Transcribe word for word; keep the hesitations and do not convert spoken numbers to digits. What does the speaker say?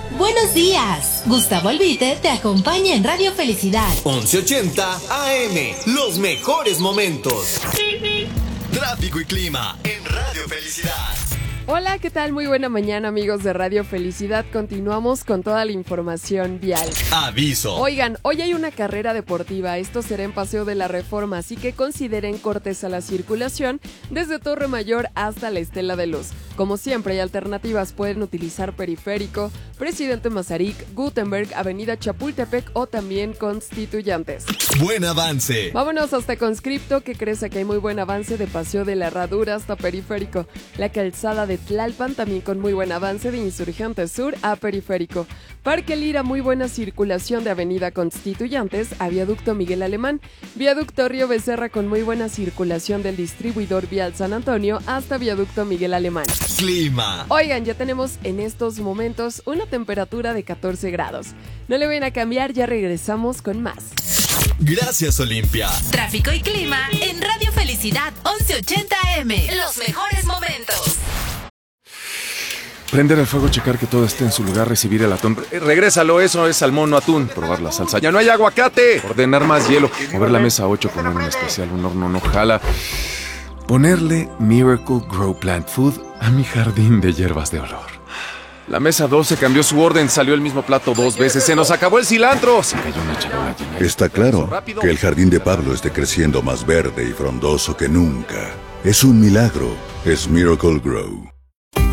Buenos días. Gustavo Albite te acompaña en Radio Felicidad. once ochenta A M. Los mejores momentos. Tráfico y clima en Radio Felicidad. Hola, ¿qué tal? Muy buena mañana, amigos de Radio Felicidad. Continuamos con toda la información vial. Aviso. Oigan, hoy hay una carrera deportiva. Esto será en Paseo de la Reforma, así que consideren cortes a la circulación desde Torre Mayor hasta la Estela de Luz. Como siempre, hay alternativas. Pueden utilizar Periférico, Presidente Mazarik, Gutenberg, Avenida Chapultepec o también Constituyentes. Buen avance. Vámonos hasta Conscripto, que crees que hay muy buen avance de Paseo de la Herradura hasta Periférico. La calzada de Tlalpan también con muy buen avance de Insurgentes Sur a Periférico. Parque Lira, muy buena circulación de Avenida Constituyentes a Viaducto Miguel Alemán. Viaducto Río Becerra con muy buena circulación del distribuidor vial San Antonio hasta Viaducto Miguel Alemán. Clima. Oigan, ya tenemos en estos momentos una temperatura de catorce grados. No le vayan a cambiar, ya regresamos con más. Gracias, Olimpia. Tráfico y clima en Radio Felicidad once ochenta A M. Los mejores momentos. Prender el fuego, checar que todo esté en su lugar, recibir el atún. Eh, regrésalo, eso es salmón, no atún. Probar la salsa. ¡Ya no hay aguacate! Ordenar más hielo. Mover la mesa ocho, poner un especial, un horno no jala. Ponerle Miracle Grow Plant Food a mi jardín de hierbas de olor. La mesa doce cambió su orden, salió el mismo plato dos veces. ¡Se nos acabó el cilantro! Se cayó una charola llena. Está claro que el jardín de Pablo esté creciendo más verde y frondoso que nunca. Es un milagro. Es Miracle Grow.